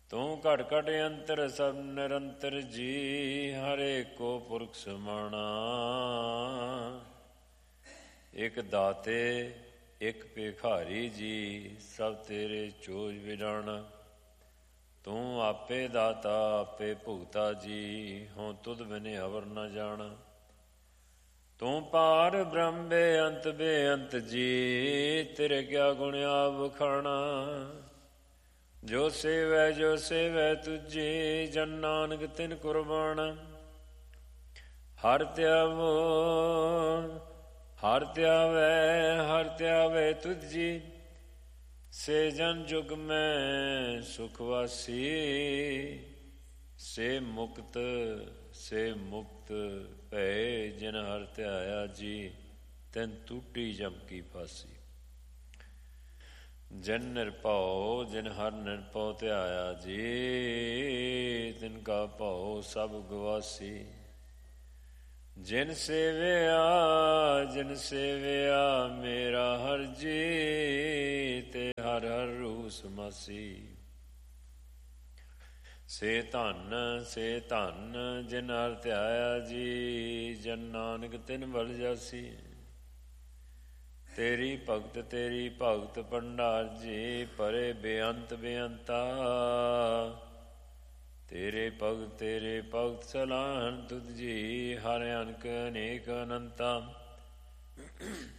ਤੂੰ ਘਟ ਘਟ ਅੰਤਰ ਸਭ ਨਿਰੰਤਰ ਜੀ, ਹਰੇ ਕੋ ਪੁਰਖ ਸਮਾਣਾ। ਇਕ ਦਾਤੇ ਇਕ ਭਿਖਾਰੀ ਜੀ, ਸਭ ਤੇਰੇ ਚੋਜ ਵਿਡਾਣਾ। ਤੂੰ ਆਪੇ ਦਾਤਾ ਆਪੇ ਭੁਗਤਾ ਜੀ, ਹੋਂ ਤੁਧ ਬਿਨਿ ਅਵਰ ਨ ਜਾਣਾ। ਤੂੰ ਪਾਰ ਬ੍ਰਹਮ ਬੇਅੰਤ ਬੇਅੰਤ ਜੀ, ਤੇਰੇ ਕਿਆ ਗੁਣ ਆਪ ਵਖਾਣਾ। ਜੋ ਸੇਵੈ ਤੁਝੇ, ਜਨ ਨਾਨਕ ਤਿਨ ਕੁਰਬਾਨਾ। ਹਰਿ ਧਿਆਵੈ ਤੁਝੀ, ਸੇ ਜਨ ਜੁਗ ਮੈਂ ਸੁਖ ਵਾਸੀ। ਸੇ ਮੁਕਤ ਭਏ, ਜਿਨ ਹਰਿ ਧਿਆਇਆ ਜੀ, ਤਿਨ ਟੂਟੀ ਜਮ ਕੀ ਫਾਸੀ। ਜਿਨ ਨਿਰਭਉ ਜਿਨ ਹਰਿ ਨਿਰਭਉ ਧਿਆਇਆ ਜੀ, ਤਿਨ ਕਾ ਭਉ ਸਭ ਗਵਾਸੀ। ਜਿਨ ਸੇਵਿਆ ਮੇਰਾ ਹਰਿ ਜੀ, ਤੇ ਹਰਿ ਹਰਿ ਰੂਹ ਸਮਾਸੀ। ਸੇ ਧਨ ਜਿਨ ਹਰਿ ਧਿਆਇਆ ਜੀ, ਜਨ ਨਾਨਕ ਤਿਨ ਬਲ ਜਾਸੀ। ਤੇਰੀ ਭਗਤ ਭੰਡਾਰ ਜੀ, ਪਰੇ ਬੇਅੰਤ ਬੇਅੰਤਾ। ਤੇਰੇ ਭਗਤ ਸਲਾਹਨ ਤੁਧ ਜੀ, ਹਰਿ ਅਨਕ ਅਨੇਕ ਅਨੰਤਾ।